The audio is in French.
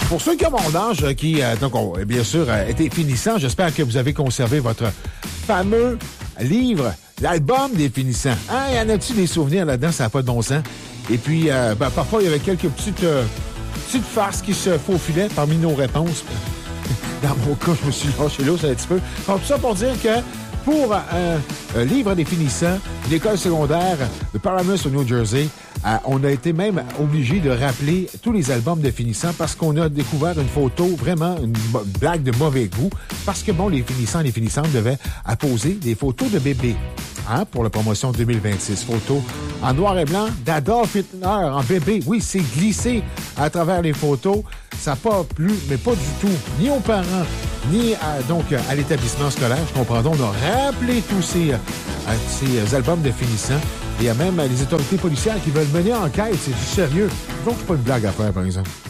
Pour ceux qui ont mon âge, qui, donc, ont, bien sûr, été finissants, j'espère que vous avez conservé votre fameux livre, l'album des finissants. Hein, y en a-tu des souvenirs là-dedans? Ça n'a pas de bon sens. Et puis, parfois, il y avait quelques petites farces qui se faufilaient parmi nos réponses. Dans mon cas, je me suis lâché l'eau, c'est un petit peu. Donc, tout ça pour dire que pour un livre des finissants, l'école secondaire de Paramus au New Jersey, on a été même obligé de rappeler tous les albums de finissants parce qu'on a découvert une photo, vraiment une blague de mauvais goût, parce que, bon, les finissants et les finissantes devaient apposer des photos de bébés. Hein, pour la promotion 2026. Photos en noir et blanc d'Adolf Hitler en bébé. Oui, c'est glissé à travers les photos. Ça n'a pas plu, mais pas du tout, ni aux parents, ni à l'établissement scolaire. Je comprends donc. On a rappelé tous ces albums de finissants. Et il y a même les autorités policières qui veulent mener enquête. C'est du sérieux. Donc, c'est pas une blague à faire, par exemple.